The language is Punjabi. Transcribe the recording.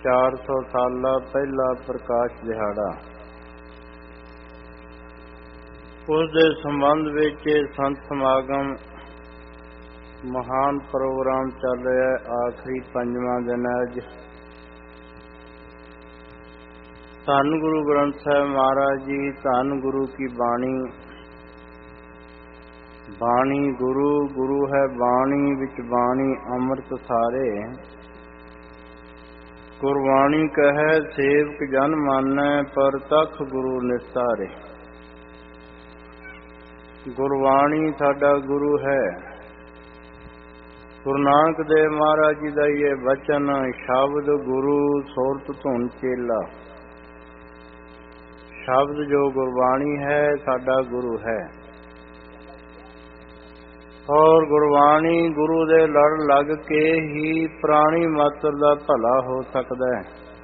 400 ਸਾਲਾ ਪਹਿਲਾ ਪ੍ਰਕਾਸ਼ ਦਿਹਾੜਾ। ਉਸ ਦੇ ਸੰਬੰਧ ਵਿੱਚ ਸੰਤ ਸਮਾਗਮ ਮਹਾਨ ਪ੍ਰੋਗਰਾਮ ਚੱਲ ਰਿਹਾ ਹੈ। ਆਖਰੀ 5ਵਾਂ ਦਿਨ ਹੈ ਅੱਜ। ਧੰਨ ਗੁਰੂ ਗ੍ਰੰਥ ਸਾਹਿਬ ਮਹਾਰਾਜ ਜੀ, ਧੰਨ ਗੁਰੂ ਕੀ ਬਾਣੀ। ਬਾਣੀ ਗੁਰੂ, ਗੁਰੂ ਹੈ ਬਾਣੀ, ਵਿੱਚ ਬਾਣੀ ਅੰਮ੍ਰਿਤ ਸਾਰੇ। ਗੁਰਬਾਣੀ ਕਹੈ ਸੇਵਕ ਜਨ ਮਾਨੈ, ਪਰ ਤਖ ਗੁਰੂ ਨਿਸਤਾਰੇ। ਗੁਰਬਾਣੀ ਸਾਡਾ ਗੁਰੂ ਹੈ। ਗੁਰੂ ਨਾਨਕ ਦੇਵ ਮਹਾਰਾਜ ਜੀ ਦਾ ਇਹ ਬਚਨ, ਸ਼ਬਦ ਗੁਰੂ ਸੁਰਤ ਧੁਨ ਚੇਲਾ। ਸ਼ਬਦ ਜੋ ਗੁਰਬਾਣੀ ਹੈ ਸਾਡਾ ਗੁਰੂ ਹੈ। ਔਰ ਗੁਰਬਾਣੀ ਗੁਰੂ ਦੇ ਲੜ ਲੱਗ ਕੇ ਹੀ ਪ੍ਰਾਣੀ ਮਾਤਰ ਦਾ ਭਲਾ ਹੋ ਸਕਦਾ ਹੈ।